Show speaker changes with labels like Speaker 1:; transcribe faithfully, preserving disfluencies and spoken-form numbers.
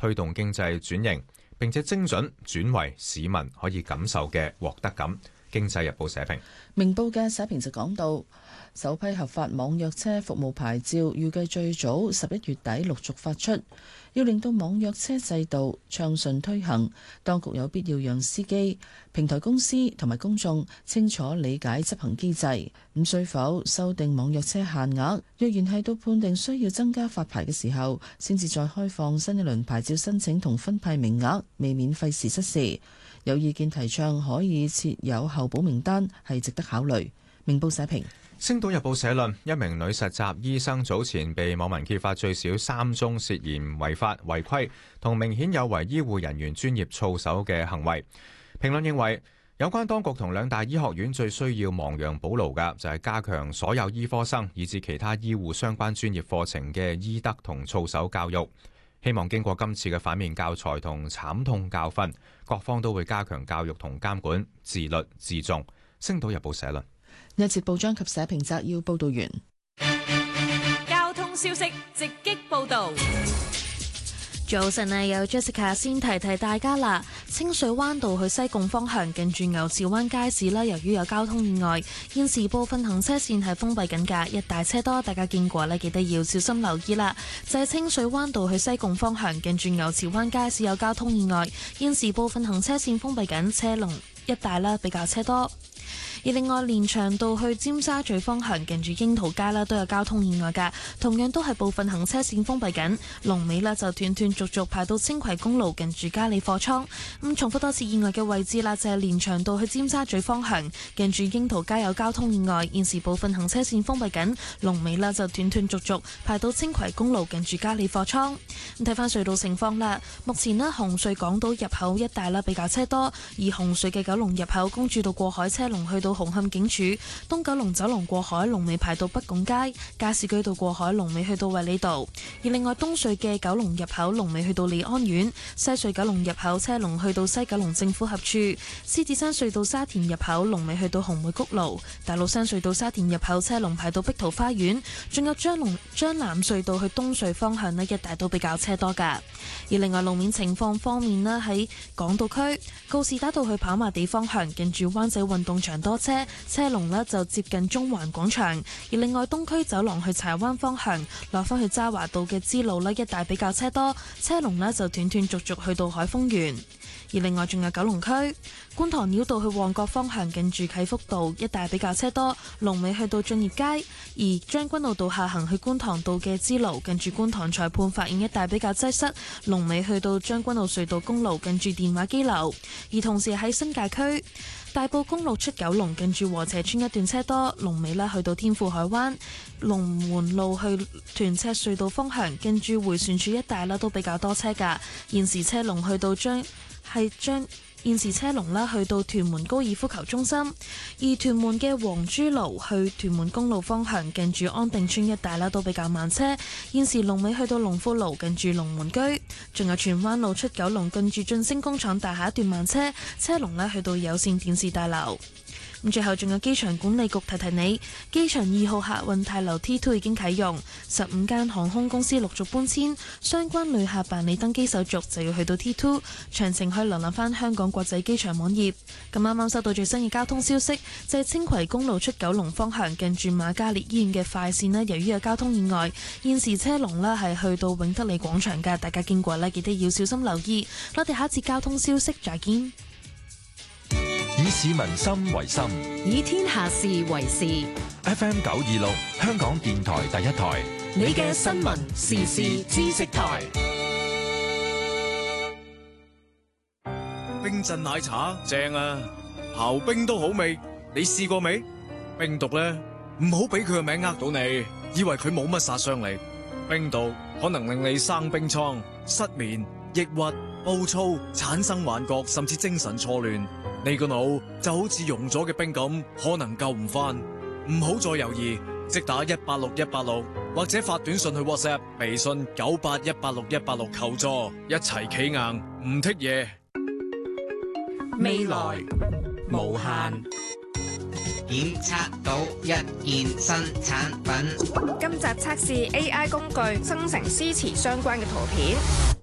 Speaker 1: 推動經濟轉型，並且精準轉為市民可以感受嘅獲得感。經濟日報社評。
Speaker 2: 明報嘅社評就講到，首批合法網約車服務牌照預計最早十一月底陸續發出。要令到網約車制度暢順推行，當局有必要讓司機、平台公司同埋公眾清楚理解執行機制。咁需否修訂網約車限額？若然係到判定需要增加發牌嘅時候，先至再開放新一輪牌照申請同分派名額，未免費時失事。有意見提倡可以設有候補名單，係值得考慮。明報社評。
Speaker 1: 星島日報社論：一名女實習醫生早前被網民揭發最少三宗涉嫌違法違規同明顯有違醫護人員專業操守嘅行為。評論認為，有關當局同兩大醫學院最需要亡羊補牢嘅就係加強所有醫科生以至其他醫護相關專業課程嘅醫德同操守教育。希望經過今次嘅反面教材同慘痛教訓，各方都會加強教育同監管，自律自重。星島日報社論。
Speaker 2: 一節報章及社評摘要報道完。
Speaker 3: 交通消息直擊報道。
Speaker 4: 早晨啊，有 Jessica 先提提大家啦。清水灣道去西貢方向近住牛池灣街市啦，由於有交通意外，現時部分行車線係封閉緊㗎，一大車多，大家經過呢記得要小心留意啦。就係清水灣道去西貢方向近住牛池灣街市有交通意外，現時部分行車線封閉緊，車龍一帶啦比較車多。而另外，連翔道去尖沙咀方向近住櫻桃街啦，都有交通意外㗎，同樣都係部分行車線封閉緊，龍尾啦就斷斷續續排到青葵公路近住嘉里貨倉。咁重複多次意外嘅位置啦，就係連翔道去尖沙咀方向近住櫻桃街有交通意外，現時部分行車線封閉緊，龍尾啦就斷斷續續排到青葵公路近住嘉里貨倉。咁睇翻隧道情況啦，目前呢，紅隧港島入口一帶啦比較車多，而紅隧嘅九龍入口公主道過海車龍去到紅磡警署，東九龍走廊過海龍尾排到北拱街，加士居道過海龍尾去到衛理道。而另外東隧嘅九龍入口龍尾去到利安苑，西隧九龍入口車龍去到西九龍政府合署，獅子山隧道沙田入口龍尾去到紅梅谷路，大老山隧道沙田入口車龍排到碧桃花園，仲有將龍將南隧道去東隧方向呢，一帶都比較車多噶。而另外路面情況方面呢，喺港島區告士打道去跑馬地方向近住灣仔運動場多車，車龍呢就接近中環廣場。而另外東區走廊去柴灣方向落返去渣華道嘅支路呢，一帶比較車多，車龍呢就斷斷續續去到海峰園。而另外仲有九龍區觀塘繞道去旺角方向近住啟福道一帶比較車多，龍尾去到駿業街。而將軍澳道下行去觀塘道嘅支路近住觀塘裁判法院一帶比較擠塞，龍尾去到將軍澳隧道公路近住電話機樓。而同時喺新界區大埔公路出九龍近住禾輋村一段車多，龍尾啦去到天富海灣。龍門路去屯赤隧道方向近住迴旋處一帶啦都比較多車㗎，現時車龍去到將係將現時車龍啦去到屯門高爾夫球中心。而屯門嘅黃珠路去屯門公路方向近住安定村一帶啦都比較慢車，現時龍尾去到龍富路近住龍門居。仲有荃灣路出九龍近住晉星工廠大廈一段慢車，車龍咧去到有線電視大樓。咁最後仲有機場管理局提提你，機場二號客運大樓 T 二 已經啟用，十五間航空公司陸續搬遷，相關旅客辦理登機手續就要去到 T 二，詳情可以瀏覽翻香港國際機場網頁。咁啱啱收到最新嘅交通消息，就係青葵公路出九龍方向近住瑪嘉烈醫院嘅快線咧，由於有交通意外，現時車龍咧係去到永德里廣場㗎，大家經過咧記得要小心留意。我哋下一次交通消息再見。
Speaker 5: 以市民心為心，
Speaker 3: 以天下事為事。
Speaker 5: F M 九二六香港電台第一台，
Speaker 3: 你嘅新聞時事知識台。
Speaker 6: 冰鎮奶茶正啊，刨冰都好味，你試過未？冰毒咧，唔好俾佢個名呃到你，以為佢冇乜殺傷力。冰毒可能令你生冰瘡、失眠、抑鬱、暴躁、產生幻覺，甚至精神錯亂。你個腦就好似溶咗嘅冰咁，可能救唔翻。唔好再猶豫，即打一八六一八六，或者發短信去 WhatsApp、微信九八一八六一八六求助，一齊企硬，唔剔嘢。
Speaker 3: 未來無限，
Speaker 7: 檢測到一件新產品。
Speaker 8: 今集測試 A I 工具生成詩詞相關嘅圖片。